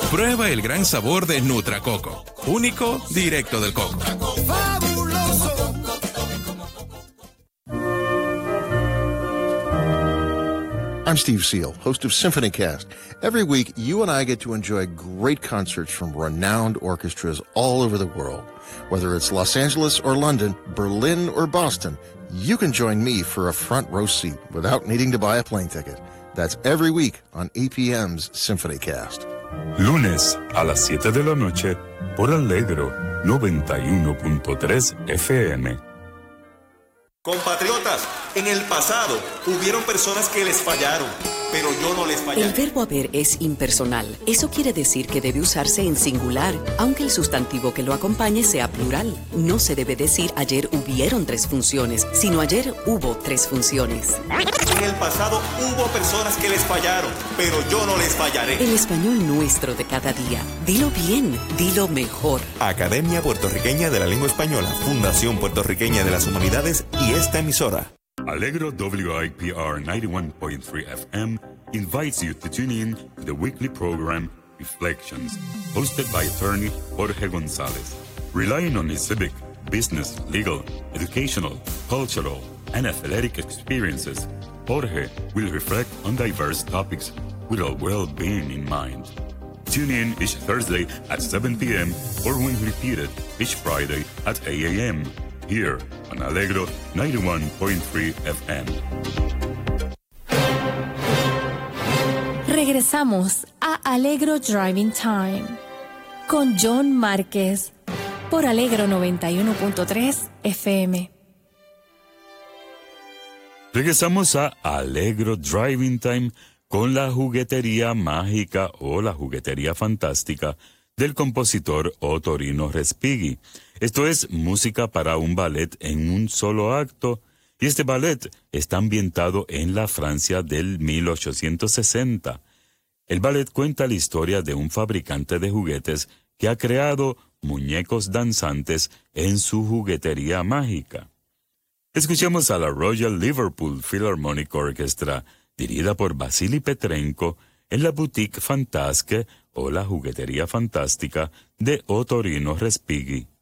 Prueba el gran sabor de Nutracoco, único, directo del coco. ¡Fabuloso! I'm Steve Seal, host of SymphonyCast. Every week, you and I get to enjoy great concerts from renowned orchestras all over the world. Whether it's Los Angeles or London, Berlin or Boston, you can join me for a front row seat without needing to buy a plane ticket. That's every week on EPM's SymphonyCast. Lunes a las 7 de la noche por Alegro 91.3 FM. Compatriotas, en el pasado hubieron personas que les fallaron, pero yo no les fallé. El verbo haber es impersonal. Eso quiere decir que debe usarse en singular, aunque el sustantivo que lo acompañe sea plural. No se debe decir ayer hubieron 3 funciones, sino ayer hubo 3 funciones. En el pasado hubo personas que les fallaron, pero yo no les fallaré. El español nuestro de cada día. Dilo bien, dilo mejor. Academia Puertorriqueña de la Lengua Española, Fundación Puertorriqueña de las Humanidades y esta emisora. Alegro WIPR 91.3 FM invites you to tune in to the weekly program Reflections, hosted by attorney Jorge Gonzalez. Relying on his civic, business, legal, educational, cultural, and athletic experiences, Jorge will reflect on diverse topics with our well-being in mind. Tune in each Thursday at 7 p.m. or when repeated each Friday at 8 a.m. here on Alegro 91.3 FM. Regresamos a Alegro Driving Time con John Márquez por Alegro 91.3 FM. Regresamos a Alegro Driving Time con la juguetería mágica o la juguetería fantástica del compositor Ottorino Respighi. Esto es música para un ballet en un solo acto, y este ballet está ambientado en la Francia del 1860. El ballet cuenta la historia de un fabricante de juguetes que ha creado muñecos danzantes en su juguetería mágica. Escuchemos a la Royal Liverpool Philharmonic Orchestra, dirigida por Vasily Petrenko, en la Boutique Fantasque o la juguetería fantástica de Ottorino Respighi.